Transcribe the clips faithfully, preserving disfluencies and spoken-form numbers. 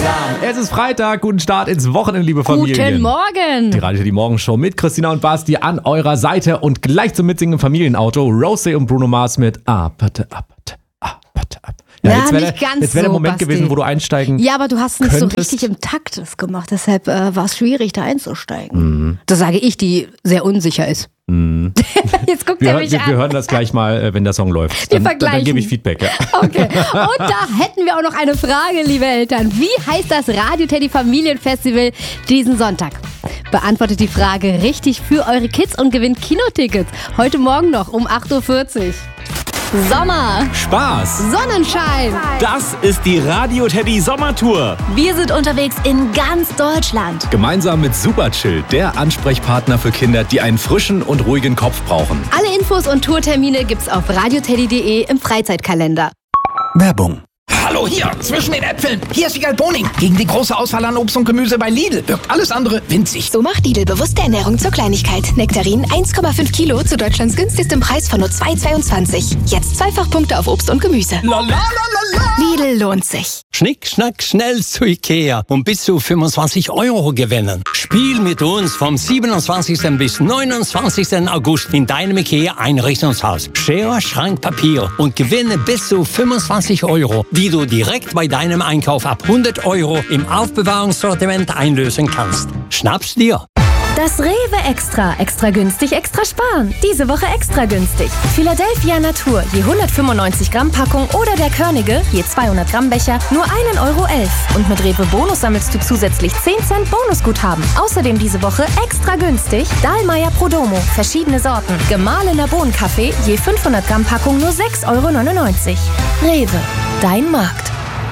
Es ist Freitag, guten Start ins Wochenende, liebe Familien. Guten Morgen. Die Radio Teddy Morgenshow mit Christina und Basti an eurer Seite und gleich zum Mitsingen im Familienauto Rosé und Bruno Mars mit Apate, Apate, Apate, Apate. Ja, Ja, jetzt wäre nicht der, ganz jetzt wär der so, Moment Basti. gewesen, wo du einsteigen Ja, aber du hast nicht so könntest. richtig im Takt das gemacht, deshalb äh, war es schwierig, da einzusteigen. Mhm. Das sage ich, die sehr unsicher ist. Mhm. Jetzt guckt Wir, er hör- mich wir, an. wir hören das gleich mal, äh, wenn der Song läuft. Wir Dann, dann, dann vergleichen. gebe ich Feedback. Ja. Okay. Und da hätten wir auch noch eine Frage, liebe Eltern. Wie heißt das Radio Teddy Familienfestival diesen Sonntag? Beantwortet die Frage richtig für eure Kids und gewinnt Kinotickets. Heute Morgen noch um acht Uhr vierzig. Sommer, Spaß! Sonnenschein. Das ist die Radio Teddy Sommertour. Wir sind unterwegs in ganz Deutschland. Gemeinsam mit Superchill, der Ansprechpartner für Kinder, die einen frischen und ruhigen Kopf brauchen. Alle Infos und Tourtermine gibt's auf radioteddy punkt de im Freizeitkalender. Werbung. Hallo hier, zwischen den Äpfeln. Hier ist Wiegald Boning. Gegen die große Auswahl an Obst und Gemüse bei Lidl wirkt alles andere winzig. So macht Lidl bewusste Ernährung zur Kleinigkeit. Nektarin eins Komma fünf Kilo zu Deutschlands günstigstem Preis von nur zwei Komma zweiundzwanzig. Jetzt Zweifachpunkte auf Obst und Gemüse. La, la, la, la, la. Lidl lohnt sich. Schnick, schnack, schnell zu Ikea und bis zu fünfundzwanzig Euro gewinnen. Spiel mit uns vom siebenundzwanzigsten bis neunundzwanzigsten August in deinem Ikea-Einrichtungshaus. Schere, Schrank, Papier und gewinne bis zu fünfundzwanzig Euro, die du direkt bei deinem Einkauf ab hundert Euro im Aufbewahrungssortiment einlösen kannst. Schnapp's dir! Das Rewe Extra. Extra günstig, extra sparen. Diese Woche extra günstig. Philadelphia Natur, je hundertfünfundneunzig Gramm Packung oder der Körnige, je zweihundert Gramm Becher, nur ein Euro elf. Und mit Rewe Bonus sammelst du zusätzlich zehn Cent Bonusguthaben. Außerdem diese Woche extra günstig Dahlmeier Prodomo, verschiedene Sorten. Gemahlener Bohnenkaffee, je fünfhundert Gramm Packung nur sechs Euro neunundneunzig. Rewe, dein Markt.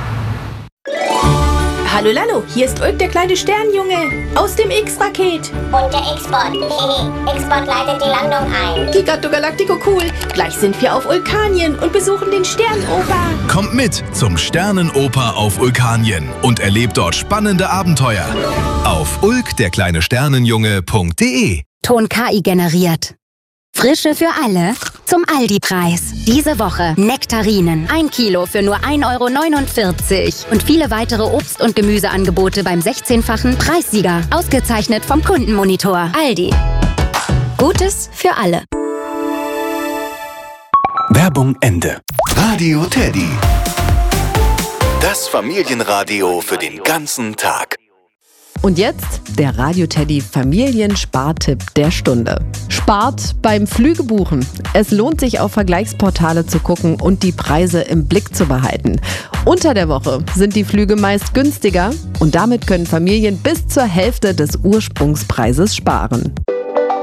Hallo Lalo, hier ist Ulk, der kleine Sternjunge aus dem X-Raket. Und der X-Bot. X-Bot leitet die Landung ein. Gigatto Galactico cool. Gleich sind wir auf Vulkanien und besuchen den Sternoper. Kommt mit zum Sternenoper auf Vulkanien und erlebt dort spannende Abenteuer. Auf ulk der kleine Sternenjunge punkt de. Ton K I generiert. Frische für alle zum Aldi-Preis. Diese Woche Nektarinen. Ein Kilo für nur ein Euro neunundvierzig. Und viele weitere Obst- und Gemüseangebote beim sechzehnfachen Preissieger. Ausgezeichnet vom Kundenmonitor. Aldi. Gutes für alle. Werbung Ende. Radio Teddy. Das Familienradio für den ganzen Tag. Und jetzt der Radio Teddy Familienspartipp der Stunde. Spart beim Flügebuchen. Es lohnt sich, auf Vergleichsportale zu gucken und die Preise im Blick zu behalten. Unter der Woche sind die Flüge meist günstiger und damit können Familien bis zur Hälfte des Ursprungspreises sparen.